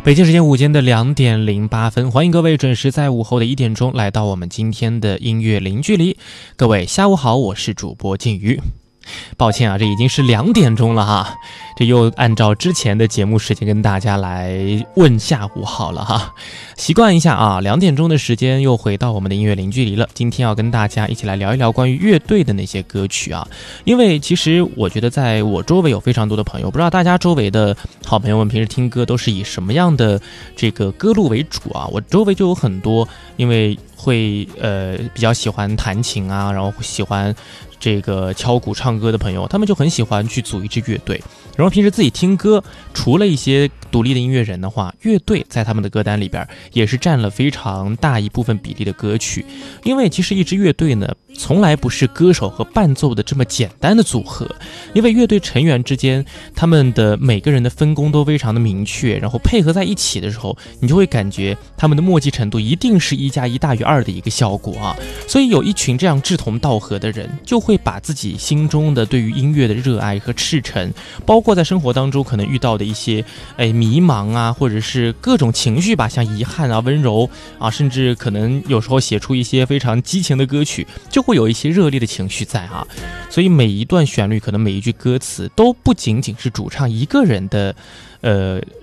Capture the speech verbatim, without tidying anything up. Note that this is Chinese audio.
北京时间午间的两点零八分，欢迎各位准时在午后的一点钟来到我们今天的音乐零距离。各位下午好，我是主播静瑜。抱歉啊，这已经是两点钟了哈，这又按照之前的节目时间跟大家来问下午好了哈，习惯一下啊，两点钟的时间又回到我们的音乐零距离了。今天要跟大家一起来聊一聊关于乐队的那些歌曲啊，因为其实我觉得在我周围有非常多的朋友，不知道大家周围的好朋友们平时听歌都是以什么样的这个歌路为主啊？我周围就有很多，因为会呃比较喜欢弹琴啊，然后喜欢这个敲鼓唱歌的朋友，他们就很喜欢去组一支乐队。然后平时自己听歌，除了一些独立的音乐人的话，乐队在他们的歌单里边也是占了非常大一部分比例的歌曲。因为其实一支乐队呢，从来不是歌手和伴奏的这么简单的组合，因为乐队成员之间他们的每个人的分工都非常的明确，然后配合在一起的时候，你就会感觉他们的默契程度一定是一加一大于二的一个效果啊。所以有一群这样志同道合的人，就会把自己心中的对于音乐的热爱和赤诚，包括在生活当中可能遇到的一些哎迷茫啊，或者是各种情绪吧，像遗憾啊、温柔啊，甚至可能有时候写出一些非常激情的歌曲，就会有一些热烈的情绪在啊。所以每一段旋律，可能每一句歌词都不仅仅是主唱一个人的呃